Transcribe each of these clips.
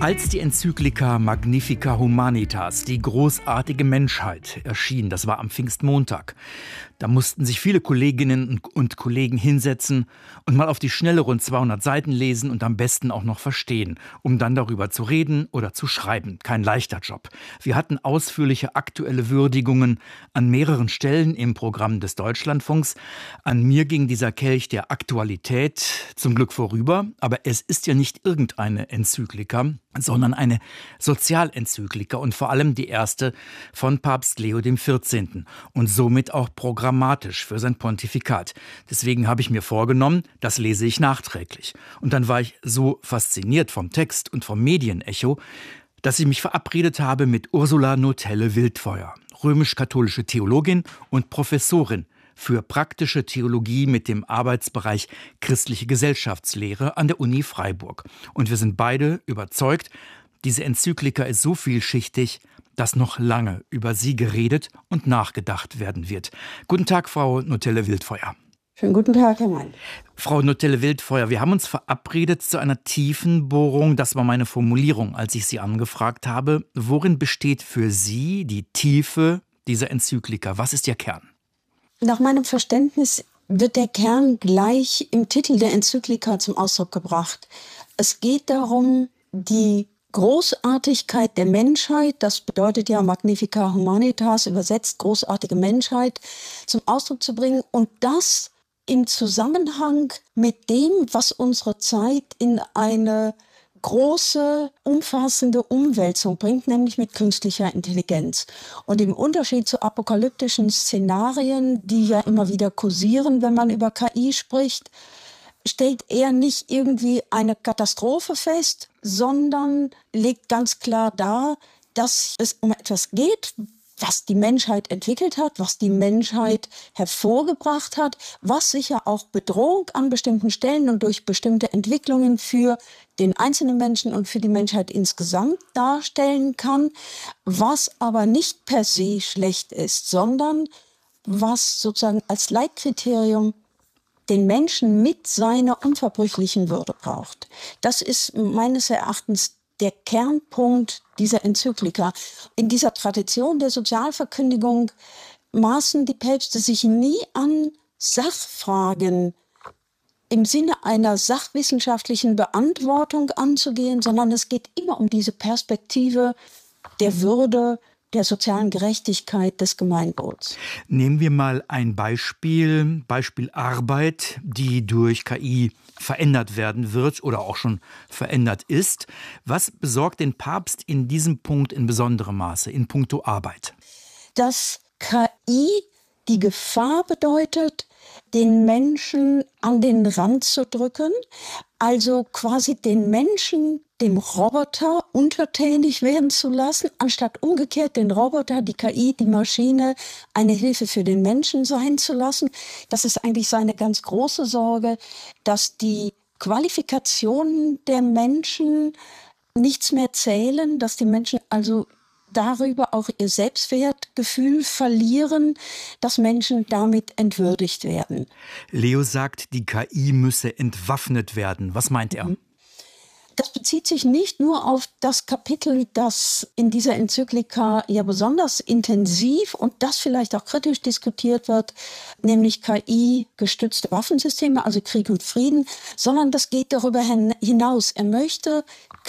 Als die Enzyklika Magnifica Humanitas, die großartige Menschheit, erschien, das war am Pfingstmontag, da mussten sich viele Kolleginnen und Kollegen hinsetzen und mal auf die Schnelle rund 200 Seiten lesen und am besten auch noch verstehen, um dann darüber zu reden oder zu schreiben. Kein leichter Job. Wir hatten ausführliche aktuelle Würdigungen an mehreren Stellen im Programm des Deutschlandfunks. An mir ging dieser Kelch der Aktualität zum Glück vorüber, aber es ist ja nicht irgendeine Enzyklika, sondern eine Sozialenzyklika und vor allem die erste von Papst Leo XIV. Und somit auch programmatisch für sein Pontifikat. Deswegen habe ich mir vorgenommen, das lese ich nachträglich. Und dann war ich so fasziniert vom Text und vom Medienecho, dass ich mich verabredet habe mit Ursula Notelle-Wildfeuer, römisch-katholische Theologin und Professorin für praktische Theologie mit dem Arbeitsbereich christliche Gesellschaftslehre an der Uni Freiburg. Und wir sind beide überzeugt, diese Enzyklika ist so vielschichtig, dass noch lange über sie geredet und nachgedacht werden wird. Guten Tag, Frau Notelle-Wildfeuer. Schönen guten Tag, Herr Mein. Frau Notelle-Wildfeuer, wir haben uns verabredet zu einer Tiefenbohrung. Das war meine Formulierung, als ich Sie angefragt habe. Worin besteht für Sie die Tiefe dieser Enzyklika? Was ist Ihr Kern? Nach meinem Verständnis wird der Kern gleich im Titel der Enzyklika zum Ausdruck gebracht. Es geht darum, die Großartigkeit der Menschheit, das bedeutet ja Magnifica Humanitas, übersetzt großartige Menschheit, zum Ausdruck zu bringen und das im Zusammenhang mit dem, was unsere Zeit in eine große, umfassende Umwälzung bringt, nämlich mit künstlicher Intelligenz. Und im Unterschied zu apokalyptischen Szenarien, die ja immer wieder kursieren, wenn man über KI spricht, stellt er nicht irgendwie eine Katastrophe fest, sondern legt ganz klar dar, dass es um etwas geht, was die Menschheit entwickelt hat, was die Menschheit hervorgebracht hat, was sicher auch Bedrohung an bestimmten Stellen und durch bestimmte Entwicklungen für den einzelnen Menschen und für die Menschheit insgesamt darstellen kann, was aber nicht per se schlecht ist, sondern was sozusagen als Leitkriterium den Menschen mit seiner unverbrüchlichen Würde braucht. Das ist meines Erachtens der Kernpunkt dieser Enzyklika. In dieser Tradition der Sozialverkündigung maßen die Päpste sich nie an, Sachfragen im Sinne einer sachwissenschaftlichen Beantwortung anzugehen, sondern es geht immer um diese Perspektive der Würde, der sozialen Gerechtigkeit des Gemeinwohls. Nehmen wir mal ein Beispiel Arbeit, die durch KI verändert werden wird oder auch schon verändert ist. Was besorgt den Papst in diesem Punkt in besonderem Maße, in puncto Arbeit? Dass KI die Gefahr bedeutet, den Menschen an den Rand zu drücken, also quasi den Menschen dem Roboter untertänig werden zu lassen, anstatt umgekehrt den Roboter, die KI, die Maschine eine Hilfe für den Menschen sein zu lassen. Das ist eigentlich seine ganz große Sorge, dass die Qualifikationen der Menschen nichts mehr zählen, dass die Menschen also darüber auch ihr Selbstwertgefühl verlieren, dass Menschen damit entwürdigt werden. Leo sagt, die KI müsse entwaffnet werden. Was meint er? Das bezieht sich nicht nur auf das Kapitel, das in dieser Enzyklika ja besonders intensiv und das vielleicht auch kritisch diskutiert wird, nämlich KI-gestützte Waffensysteme, also Krieg und Frieden, sondern das geht darüber hinaus. Er möchte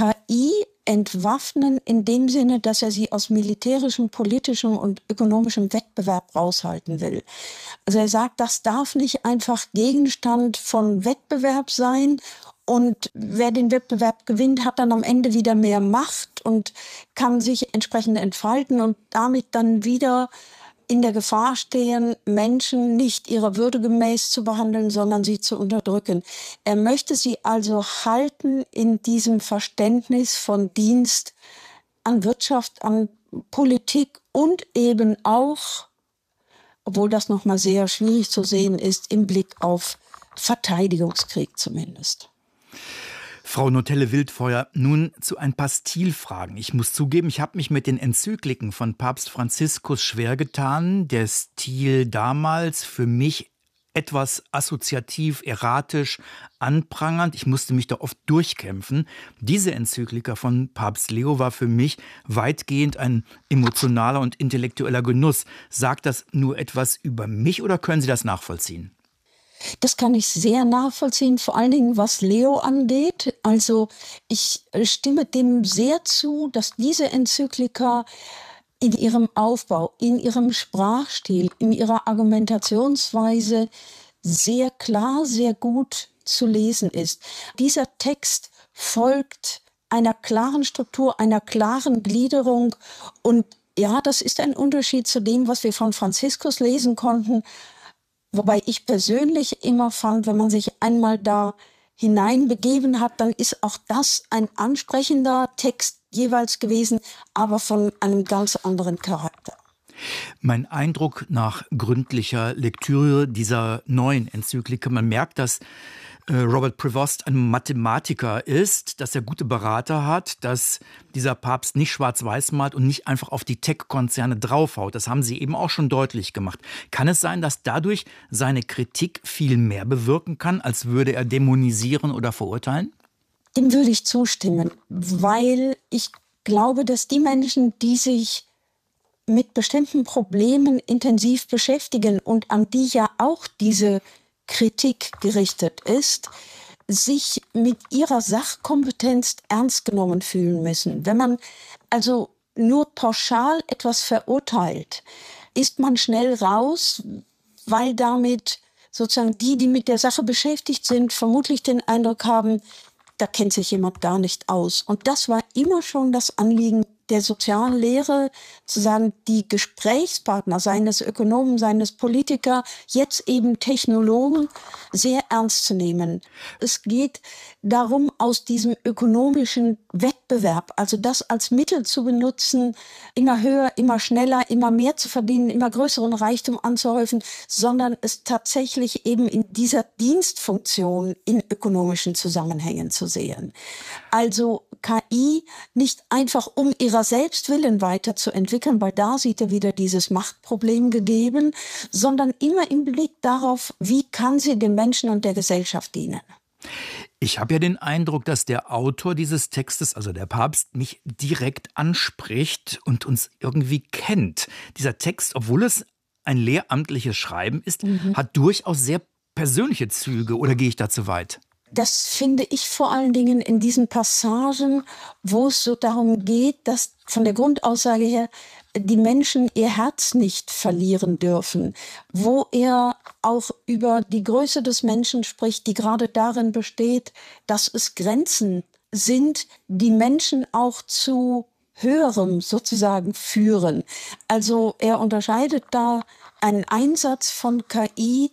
KI entwaffnen in dem Sinne, dass er sie aus militärischem, politischem und ökonomischem Wettbewerb raushalten will. Also er sagt, das darf nicht einfach Gegenstand von Wettbewerb sein. Und wer den Wettbewerb gewinnt, hat dann am Ende wieder mehr Macht und kann sich entsprechend entfalten und damit dann wieder in der Gefahr stehen, Menschen nicht ihrer Würde gemäß zu behandeln, sondern sie zu unterdrücken. Er möchte sie also halten in diesem Verständnis von Dienst an Wirtschaft, an Politik und eben auch, obwohl das nochmal sehr schwierig zu sehen ist, im Blick auf Verteidigungskrieg zumindest. Frau Notelle-Wildfeuer, nun zu ein paar Stilfragen. Ich muss zugeben, ich habe mich mit den Enzykliken von Papst Franziskus schwer getan. Der Stil damals für mich etwas assoziativ, erratisch, anprangernd. Ich musste mich da oft durchkämpfen. Diese Enzyklika von Papst Leo war für mich weitgehend ein emotionaler und intellektueller Genuss. Sagt das nur etwas über mich oder können Sie das nachvollziehen? Das kann ich sehr nachvollziehen, vor allen Dingen was Leo angeht. Also ich stimme dem sehr zu, dass diese Enzyklika in ihrem Aufbau, in ihrem Sprachstil, in ihrer Argumentationsweise sehr klar, sehr gut zu lesen ist. Dieser Text folgt einer klaren Struktur, einer klaren Gliederung. Und ja, das ist ein Unterschied zu dem, was wir von Franziskus lesen konnten. Wobei ich persönlich immer fand, wenn man sich einmal da hineinbegeben hat, dann ist auch das ein ansprechender Text jeweils gewesen, aber von einem ganz anderen Charakter. Mein Eindruck nach gründlicher Lektüre dieser neuen Enzyklika, man merkt, dass Robert Prevost ein Mathematiker ist, dass er gute Berater hat, dass dieser Papst nicht schwarz-weiß malt und nicht einfach auf die Tech-Konzerne draufhaut. Das haben Sie eben auch schon deutlich gemacht. Kann es sein, dass dadurch seine Kritik viel mehr bewirken kann, als würde er dämonisieren oder verurteilen? Dem würde ich zustimmen, weil ich glaube, dass die Menschen, die sich mit bestimmten Problemen intensiv beschäftigen und an die ja auch diese Kritik gerichtet ist, sich mit ihrer Sachkompetenz ernst genommen fühlen müssen. Wenn man also nur pauschal etwas verurteilt, ist man schnell raus, weil damit sozusagen die mit der Sache beschäftigt sind, vermutlich den Eindruck haben, da kennt sich jemand gar nicht aus. Und das war immer schon das Anliegen der Soziallehre, zu sagen, die Gesprächspartner, seien es Ökonomen, seien es Politiker, jetzt eben Technologen, sehr ernst zu nehmen. Es geht darum, aus diesem ökonomischen Wettbewerb, also das als Mittel zu benutzen, immer höher, immer schneller, immer mehr zu verdienen, immer größeren Reichtum anzuhäufen, sondern es tatsächlich eben in dieser Dienstfunktion in ökonomischen Zusammenhängen zu sehen. Also KI nicht einfach um ihrer selbst willen weiterzuentwickeln, weil da sieht er wieder dieses Machtproblem gegeben, sondern immer im Blick darauf, wie kann sie den Menschen und der Gesellschaft dienen. Ich habe ja den Eindruck, dass der Autor dieses Textes, also der Papst, mich direkt anspricht und uns irgendwie kennt. Dieser Text, obwohl es ein lehramtliches Schreiben ist, hat durchaus sehr persönliche Züge. Oder gehe ich da zu weit? Das finde ich vor allen Dingen in diesen Passagen, wo es so darum geht, dass von der Grundaussage her die Menschen ihr Herz nicht verlieren dürfen, wo er auch über die Größe des Menschen spricht, die gerade darin besteht, dass es Grenzen sind, die Menschen auch zu Höherem sozusagen führen. Also er unterscheidet da einen Einsatz von KI,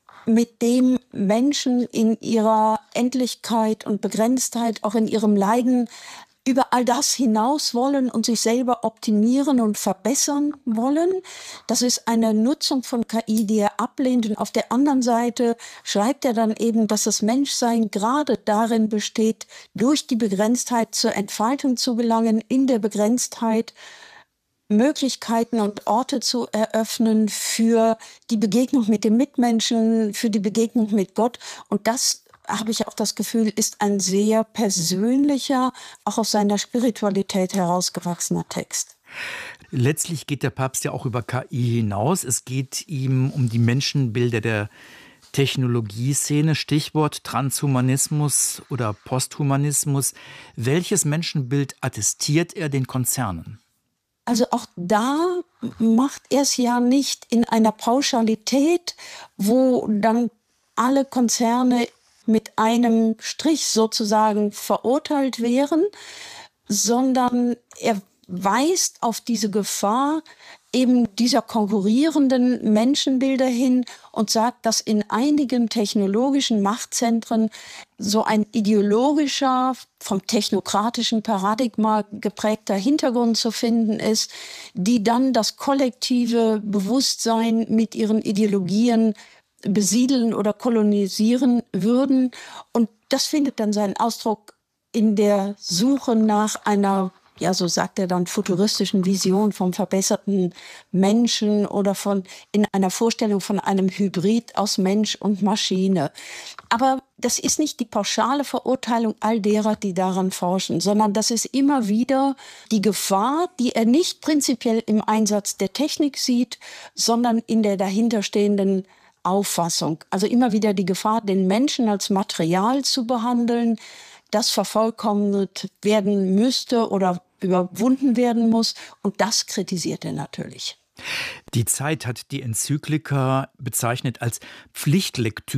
mit dem Menschen in ihrer Endlichkeit und Begrenztheit, auch in ihrem Leiden, über all das hinaus wollen und sich selber optimieren und verbessern wollen. Das ist eine Nutzung von KI, die er ablehnt. Und auf der anderen Seite schreibt er dann eben, dass das Menschsein gerade darin besteht, durch die Begrenztheit zur Entfaltung zu gelangen, in der Begrenztheit Möglichkeiten und Orte zu eröffnen für die Begegnung mit dem Mitmenschen, für die Begegnung mit Gott. Und das, habe ich auch das Gefühl, ist ein sehr persönlicher, auch aus seiner Spiritualität herausgewachsener Text. Letztlich geht der Papst ja auch über KI hinaus. Es geht ihm um die Menschenbilder der Technologieszene, Stichwort Transhumanismus oder Posthumanismus. Welches Menschenbild attestiert er den Konzernen? Also auch da macht er es ja nicht in einer Pauschalität, wo dann alle Konzerne mit einem Strich sozusagen verurteilt wären, sondern er weist auf diese Gefahr eben dieser konkurrierenden Menschenbilder hin und sagt, dass in einigen technologischen Machtzentren so ein ideologischer, vom technokratischen Paradigma geprägter Hintergrund zu finden ist, die dann das kollektive Bewusstsein mit ihren Ideologien besiedeln oder kolonisieren würden. Und das findet dann seinen Ausdruck in der Suche nach einer ja, so sagt er dann, futuristischen Vision vom verbesserten Menschen oder in einer Vorstellung von einem Hybrid aus Mensch und Maschine. Aber das ist nicht die pauschale Verurteilung all derer, die daran forschen, sondern das ist immer wieder die Gefahr, die er nicht prinzipiell im Einsatz der Technik sieht, sondern in der dahinterstehenden Auffassung. Also immer wieder die Gefahr, den Menschen als Material zu behandeln, das vervollkommnet werden müsste oder überwunden werden muss. Und das kritisiert er natürlich. Die Zeit hat die Enzyklika bezeichnet als Pflichtlektüre